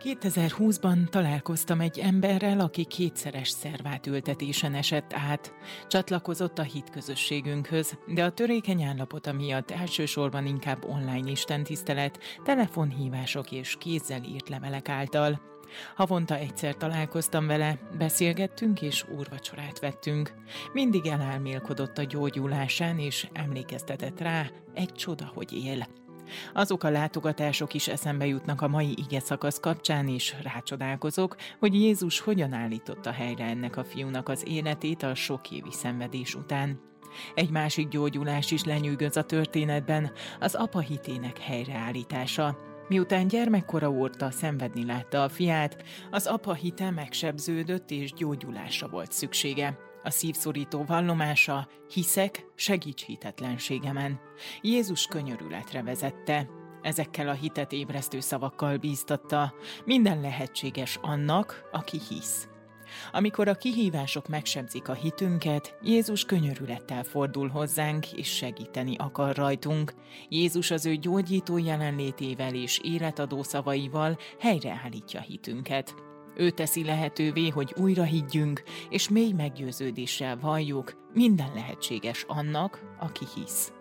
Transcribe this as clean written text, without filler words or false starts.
2020-ban találkoztam egy emberrel, aki kétszeres szervátültetésen esett át. Csatlakozott a hitközösségünkhöz, de a törékeny állapota miatt elsősorban inkább online istentisztelet, telefonhívások és kézzel írt levelek által. Havonta egyszer találkoztam vele, beszélgettünk és úrvacsorát vettünk. Mindig elálmélkodott a gyógyulásán és emlékeztetett rá, egy csoda, hogy él. Azok a látogatások is eszembe jutnak a mai igeszakasz kapcsán, és rácsodálkozok, hogy Jézus hogyan állította helyre ennek a fiúnak az életét a sok évi szenvedés után. Egy másik gyógyulás is lenyűgöz a történetben, az apa hitének helyreállítása. Miután gyermekkora óta szenvedni látta a fiát, az apa hite megsebződött és gyógyulásra volt szüksége. A szívszorító vallomása: hiszek, segíts hitetlenségemen. Jézus könyörületre vezette. Ezekkel a hitet ébresztő szavakkal bíztatta: minden lehetséges annak, aki hisz. Amikor a kihívások megsebzik a hitünket, Jézus könyörülettel fordul hozzánk, és segíteni akar rajtunk. Jézus az ő gyógyító jelenlétével és életadó szavaival helyreállítja hitünket. Ő teszi lehetővé, hogy újra higgyünk, és mély meggyőződéssel valljuk: minden lehetséges annak, aki hisz.